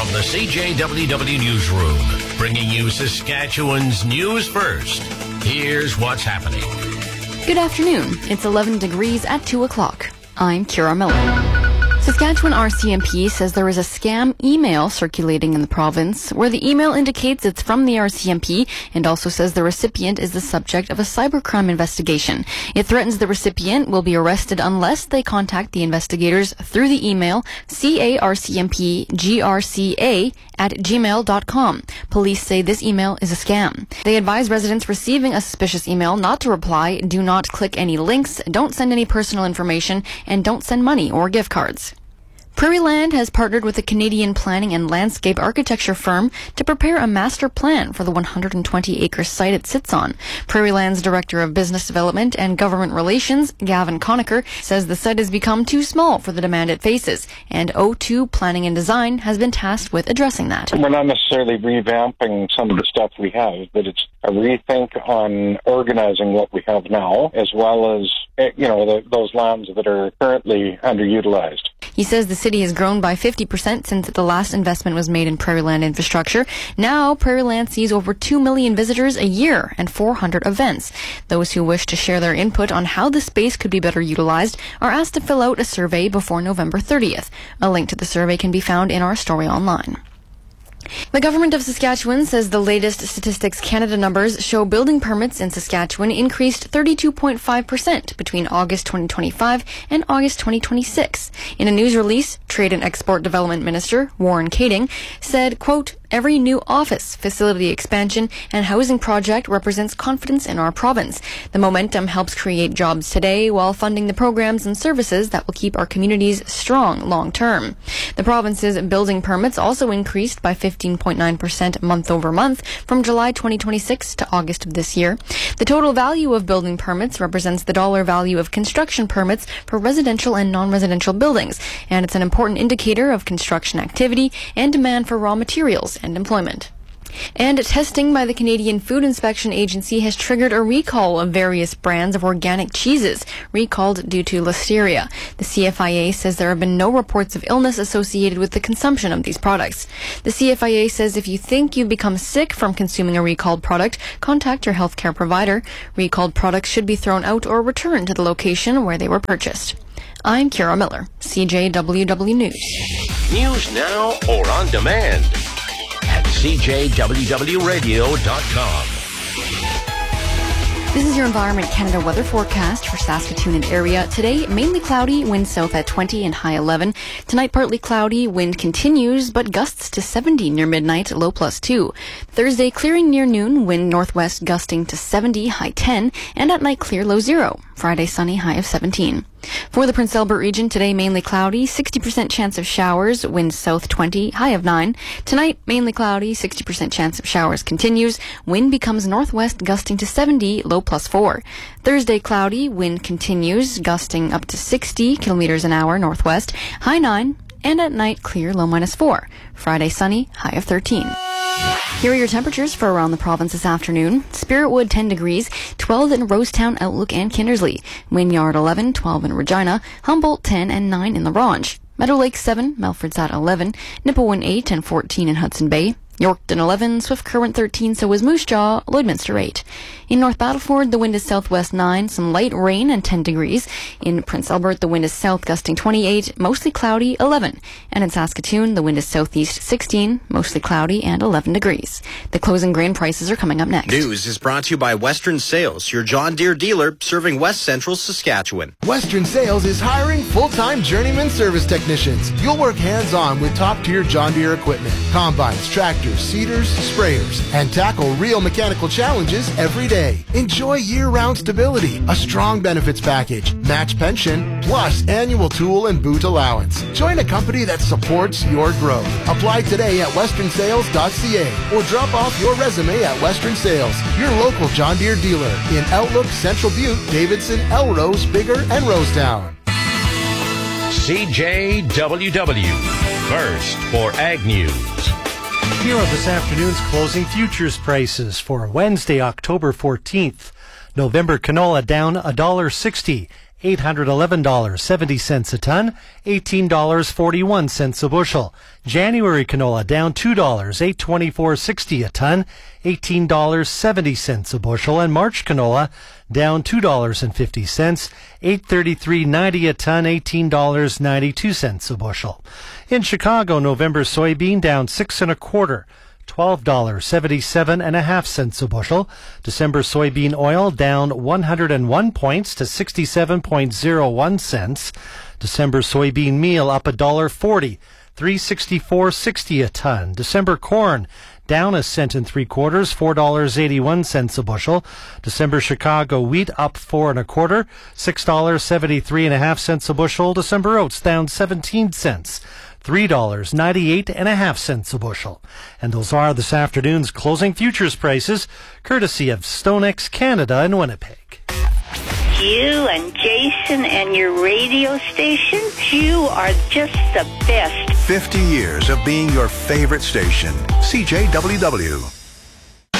From the CJWW Newsroom, bringing you Saskatchewan's news first. Here's what's happening. Good afternoon. It's 11 degrees at 2 o'clock. I'm Kira Miller. Saskatchewan RCMP says there is a scam email circulating in the province where the email indicates it's from the RCMP and also says the recipient is the subject of a cybercrime investigation. It threatens the recipient will be arrested unless they contact the investigators through the email carcmpgrca@gmail.com. Police say this email is a scam. They advise residents receiving a suspicious email not to reply, do not click any links, don't send any personal information, and don't send money or gift cards. Prairie Land has partnered with a Canadian planning and landscape architecture firm to prepare a master plan for the 120-acre site it sits on. Prairie Land's Director of Business Development and Government Relations, Gavin Conacher, says the site has become too small for the demand it faces, and O2 Planning and Design has been tasked with addressing that. We're not necessarily revamping some of the stuff we have, but it's a rethink on organizing what we have now, as well as, those lands that are currently underutilized. He says the city has grown by 50% since the last investment was made in Prairie Land infrastructure. Now, Prairie Land sees over 2 million visitors a year and 400 events. Those who wish to share their input on how the space could be better utilized are asked to fill out a survey before November 30th. A link to the survey can be found in our story online. The government of Saskatchewan says the latest Statistics Canada numbers show building permits in Saskatchewan increased 32.5% between August 2025 and August 2026. In a news release, Trade and Export Development Minister Warren Kading said, quote, "Every new office, facility expansion, and housing project represents confidence in our province. The momentum helps create jobs today while funding the programs and services that will keep our communities strong long term." The province's building permits also increased by 15.9% month over month from July 2026 to August of this year. The total value of building permits represents the dollar value of construction permits for residential and non-residential buildings, and it's an important indicator of construction activity and demand for raw materials and employment. And testing by the Canadian Food Inspection Agency has triggered a recall of various brands of organic cheeses, recalled due to listeria. The CFIA says there have been no reports of illness associated with the consumption of these products. The CFIA says if you think you've become sick from consuming a recalled product, contact your healthcare provider. Recalled products should be thrown out or returned to the location where they were purchased. I'm Kira Miller, CJWW News. News now or on demand at CJWWradio.com. This is your Environment Canada weather forecast for Saskatoon and area. Today, mainly cloudy, wind south at 20 and high 11. Tonight, partly cloudy, wind continues, but gusts to 70 near midnight, low +2. Thursday, clearing near noon, wind northwest gusting to 70, high 10, and at night clear, low 0. Friday, sunny, high of 17. For the Prince Albert region, today mainly cloudy, 60% chance of showers, wind south 20, high of 9. Tonight, mainly cloudy, 60% chance of showers continues, wind becomes northwest gusting to 70, low +4. Thursday, cloudy, wind continues, gusting up to 60 kilometers an hour northwest, high 9, and at night clear, low -4. Friday, sunny, high of 13. Here are your temperatures for around the province this afternoon. Spiritwood 10 degrees, 12 in Rosetown, Outlook, and Kindersley. Wynyard 11, 12 in Regina. Humboldt 10 and 9 in La Ronge. Meadow Lake 7, Melford's at 11. Nipawin 8 and 14 in Hudson Bay. Yorkton 11, Swift Current 13, so is Moose Jaw, Lloydminster 8. In North Battleford, the wind is southwest 9, some light rain and 10 degrees. In Prince Albert, the wind is south gusting 28, mostly cloudy 11. And in Saskatoon, the wind is southeast 16, mostly cloudy and 11 degrees. The closing grain prices are coming up next. News is brought to you by Western Sales, your John Deere dealer serving West Central Saskatchewan. Western Sales is hiring full-time journeyman service technicians. You'll work hands-on with top-tier John Deere equipment, combines, tractors, seeders, sprayers, and tackle real mechanical challenges every day. Enjoy year-round stability, a strong benefits package, match pension, plus annual tool and boot allowance. Join a company that supports your growth. Apply today at westernsales.ca or drop off your resume at Western Sales, your local John Deere dealer in Outlook, Central Butte, Davidson, Elrose, Bigger, and Rosetown. CJWW, first for Ag News. Here are this afternoon's closing futures prices for Wednesday, October 14th. November canola down $1.60. $811.70 a ton, $18.41 a bushel. January canola down $2, $824.60 a ton, $18.70 a bushel. And March canola down $2.50, $833.90 a ton, $18.92 a bushel. In Chicago, November soybean down 6 1/4, $12.77.5 a bushel. December soybean oil down 101 points to 67.01 cents. December soybean meal up $1.40, $364.60 a ton. December corn down 1 3/4 cents, $4.81 a bushel. December Chicago wheat up 4 1/4, $6.73.5 a bushel. December oats down 17 cents, $3.98.5 a bushel. And those are this afternoon's closing futures prices, courtesy of StoneX Canada in Winnipeg. You and Jason and your radio station, you are just the best. 50 years of being your favorite station. CJWW.